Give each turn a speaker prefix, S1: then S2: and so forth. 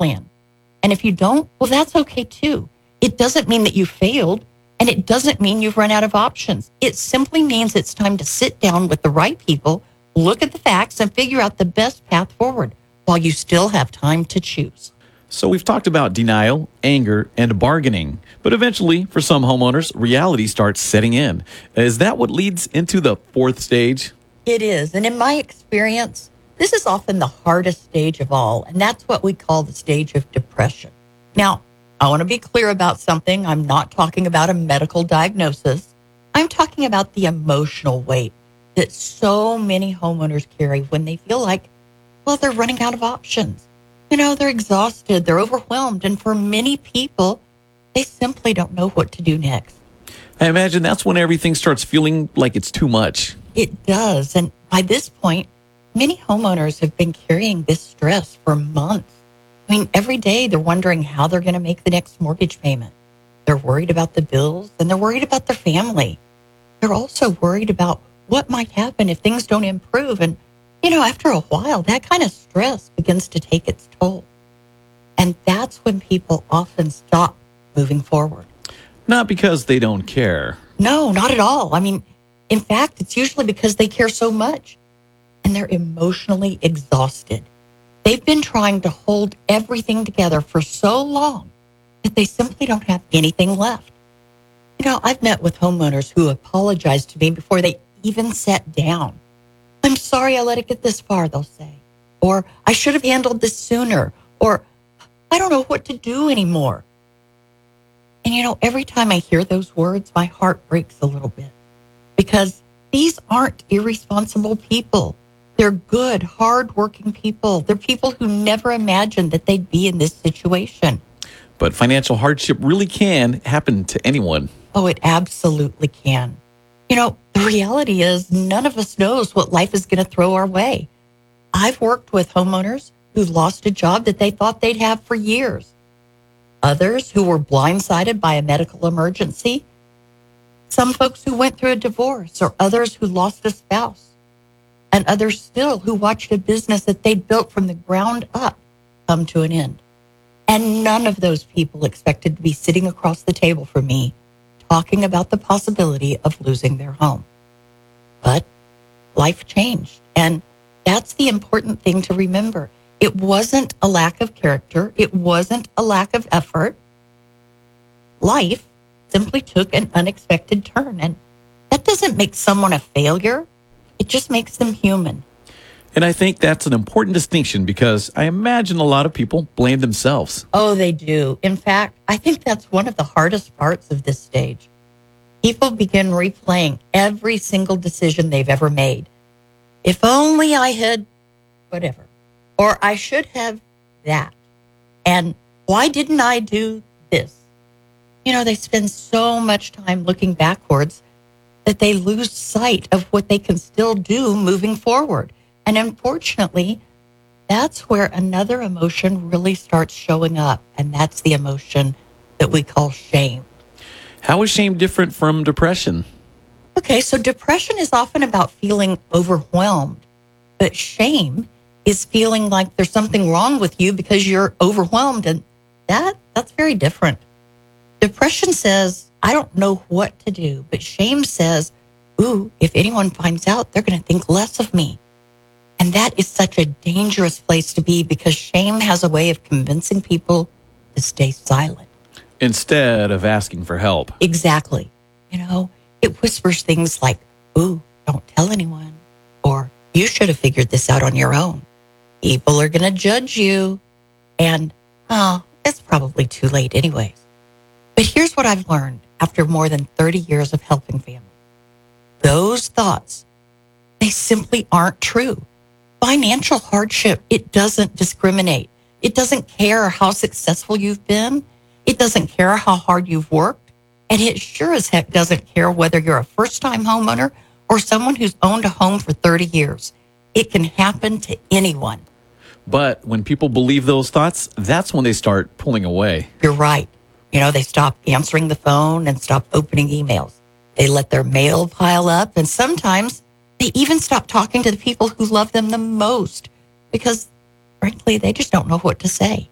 S1: plan. And if you don't, well, that's okay too. It doesn't mean that you failed, and it doesn't mean you've run out of options. It simply means it's time to sit down with the right people, look at the facts, and figure out the best path forward while you still have time to choose.
S2: So we've talked about denial, anger, and bargaining. But eventually, for some homeowners, reality starts setting in. Is that what leads into the fourth stage?
S1: It is. And in my experience, this is often the hardest stage of all, and that's what we call the stage of depression. Now, I want to be clear about something. I'm not talking about a medical diagnosis. I'm talking about the emotional weight that so many homeowners carry when they feel like, well, they're running out of options. They're exhausted, they're overwhelmed, and for many people, they simply don't know what to do next.
S2: I imagine that's when everything starts feeling like it's too much.
S1: It does, and by this point, many homeowners have been carrying this stress for months. Every day they're wondering how they're going to make the next mortgage payment. They're worried about the bills, and they're worried about their family. They're also worried about what might happen if things don't improve, and after a while, that kind of stress begins to take its toll. And that's when people often stop moving forward.
S2: Not because they don't care.
S1: No, not at all. In fact, it's usually because they care so much and they're emotionally exhausted. They've been trying to hold everything together for so long that they simply don't have anything left. I've met with homeowners who apologize to me before they even sat down. I'm sorry I let it get this far, they'll say. Or, I should have handled this sooner. Or, I don't know what to do anymore. And every time I hear those words, my heart breaks a little bit. Because these aren't irresponsible people. They're good, hardworking people. They're people who never imagined that they'd be in this situation.
S2: But financial hardship really can happen to anyone.
S1: Oh, it absolutely can. The reality is none of us knows what life is going to throw our way. I've worked with homeowners who lost a job that they thought they'd have for years. Others who were blindsided by a medical emergency. Some folks who went through a divorce, or others who lost a spouse. And others still who watched a business that they'd built from the ground up come to an end. And none of those people expected to be sitting across the table from me talking about the possibility of losing their home. But life changed, and that's the important thing to remember. It wasn't a lack of character. It wasn't a lack of effort. Life simply took an unexpected turn, and that doesn't make someone a failure. It just makes them human.
S2: And I think that's an important distinction because I imagine a lot of people blame themselves.
S1: Oh, they do. In fact, I think that's one of the hardest parts of this stage. People begin replaying every single decision they've ever made. If only I had whatever. Or I should have that. And why didn't I do this? They spend so much time looking backwards that they lose sight of what they can still do moving forward. And unfortunately, that's where another emotion really starts showing up. And that's the emotion that we call shame.
S2: How is shame different from depression?
S1: Okay, so depression is often about feeling overwhelmed. But shame is feeling like there's something wrong with you because you're overwhelmed. And that's very different. Depression says, I don't know what to do. But shame says, ooh, if anyone finds out, they're going to think less of me. And that is such a dangerous place to be because shame has a way of convincing people to stay silent.
S2: Instead of asking for help.
S1: Exactly. It whispers things like, ooh, don't tell anyone. Or you should have figured this out on your own. People are going to judge you. And, it's probably too late anyways. But here's what I've learned after more than 30 years of helping families. Those thoughts, they simply aren't true. Financial hardship, it doesn't discriminate. It doesn't care how successful you've been. It doesn't care how hard you've worked. And it sure as heck doesn't care whether you're a first-time homeowner or someone who's owned a home for 30 years. It can happen to anyone.
S2: But when people believe those thoughts, that's when they start pulling away.
S1: You're right. They stop answering the phone and stop opening emails. They let their mail pile up, and sometimes they even stop talking to the people who love them the most because, frankly, they just don't know what to say.